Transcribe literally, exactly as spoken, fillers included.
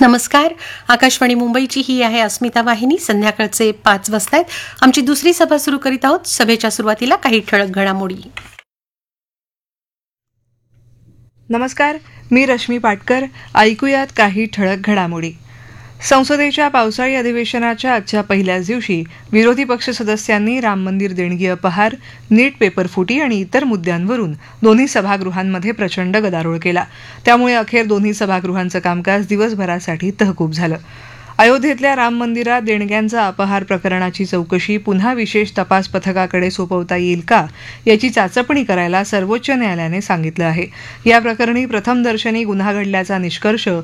नमस्कार. आकाशवाणी मुंबईची ही आहे अस्मिता वाहिनी. संध्याकाळचे पाच वाजता आहेत. आमची दुसरी सभा सुरू करीत आहोत. सभेच्या सुरुवातीला काही ठळक घडामोडी. नमस्कार, मी रश्मी पाटकर. ऐकूयात काही ठळक घडामोडी. संसदेच्या पावसाळी अधिवेशनाच्या आजच्या पहिल्याच दिवशी विरोधी पक्ष सदस्यांनी राम मंदिर देणगी अपहार, नीट पेपरफुटी आणि इतर मुद्द्यांवरून दोन्ही सभागृहांमध्ये प्रचंड गदारोळ केला. त्यामुळे अखेर दोन्ही सभागृहांचं कामकाज दिवसभरासाठी तहकूब झालं. अयोध्येतल्या राम मंदिरात देणग्यांचा अपहार प्रकरणाची चौकशी पुन्हा विशेष तपास पथकाकडे सोपवता येईल का याची चाचपणी करायला सर्वोच्च न्यायालयाने सांगितलं आहे. या प्रकरणी प्रथमदर्शनी गुन्हा घडल्याचा निष्कर्ष